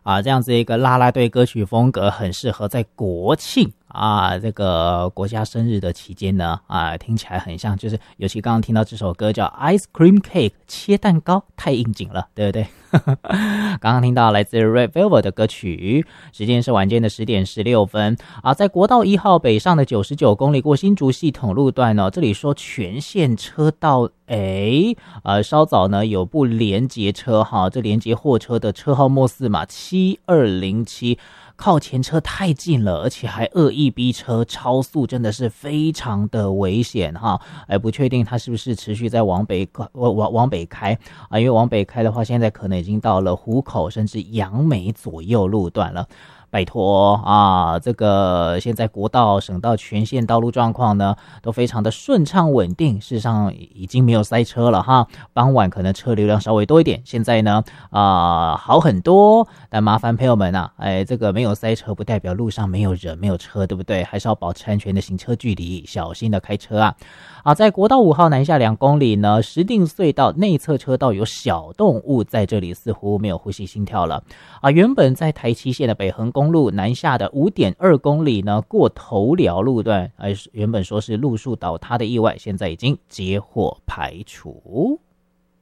这样子一个啦啦队歌曲风格很适合在国庆这个国家生日的期间呢听起来很像，就是尤其刚刚听到这首歌叫 Ice Cream Cake 切蛋糕，太应景了，对不对？刚刚听到来自 Red Velvet 的歌曲，时间是晚间的10点16分在国道1号北上的99公里过新竹系统路段呢，这里说全线车道稍早呢有部连结车这连结货车的车号末4码7207，靠前车太近了，而且还恶意逼车超速，真的是非常的危险不确定它是不是持续在往北开因为往北开的话，现在可能已经到了湖口甚至杨梅左右路段了。拜托这个现在国道、省道全线道路状况呢都非常的顺畅稳定，事实上已经没有塞车了傍晚可能车流量稍微多一点，现在呢好很多，但麻烦朋友们这个没有塞车不代表路上没有人没有车，对不对？还是要保持安全的行车距离，小心的开车在国道5号南下2公里呢，石碇隧道内侧车道有小动物在这里似乎没有呼吸心跳了原本在台七线的北横公路南下的 5.2 公里呢，过头寮路段原本说是路树倒塌的意外，现在已经结获排除。